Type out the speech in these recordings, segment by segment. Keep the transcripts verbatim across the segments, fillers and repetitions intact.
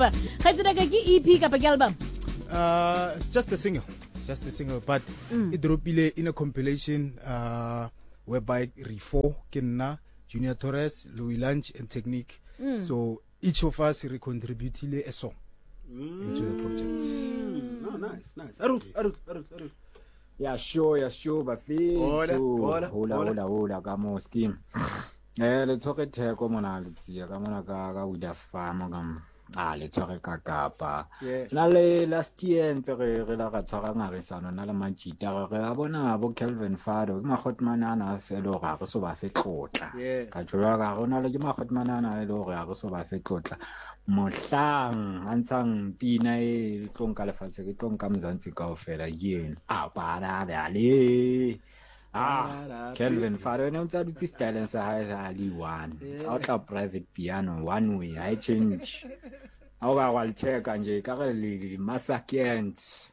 Love. Khaitsana ka ke E P kapa ke album? Uh, it's just a single. It's just a single, but Mm. it dropile in a compilation uh, whereby Rifo, Kenna, Junior Torres, Louis Lange, and Technique. Mm. So each of us contributed a song into the project. Mm. Oh, nice, nice. Arut, Arut, Arut, Arut. Yeah, sure, yeah, sure, bafethu. Hola, hola, hola, hola. hola, hola, ka mo scheme. Eh, le tsoke theko mona le tsia ka mona ka ka Williams Farm ka ah le tsoke ka Kapa. Yeah. Na le last year ntse re re la ka tshwara ngarisano na le majita re a bona bo Kelvin Fado ke magotmanana se lo ga go so ba fetlotla. Yeah. Ka tshwara ga gona le ke magotmanana le go ga go so ba fetlotla. Mohlang a ntshang pina e tlong ka lefatshe ke tlong ka Mzansi kaofela yena a para le ah Kelvin Faro ne untsa dutse style sa hae sa ali one it's out of private piano one way I change au ga wa check nje ka re le masakent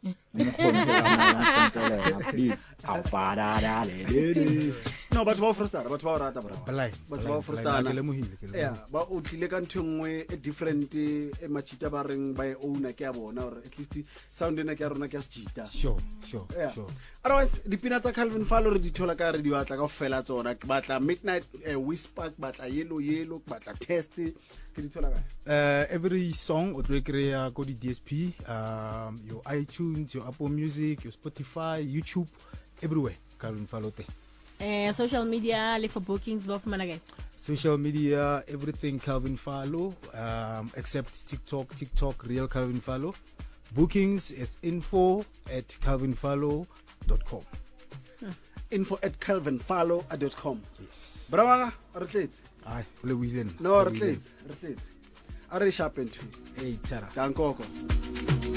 mkhonto please a para le No, but ba frustana, but ba rata bra. Balai, But balai, ba balai, frustana. ke lemohile, ke lemohile. Yeah, ba o tlile ka nthongwe e different e machita ba reng ba e owner ke a bona or at least sound ena ke a rona ke a sejita. Sure, sure, Yeah. sure. Otherwise dipina tsa Calvin Falo re di thola ka re di batla ka fela tsona ke batla Midnight uh, Whisper ke batla Yellow Yellow ke batla Test ke di thola ka. Uh, every song o tlo kry-a ko di D S P, um, your iTunes, your Apple Music, your Spotify, YouTube, everywhere. Calvin Falo te. Eh, social media, le for bookings, bo fumana kae? Social media, everything Calvin Falo, um, except TikTok, TikTok, Real Calvin Falo. Bookings is info at calvinfalo dot com. Info at calvinfalo dot com. Yes. Brava, re tletse. Aye, ole wheeling. No, re tletse, re tletse. A re sharpen to. Hey, Tara. Ka nkoko.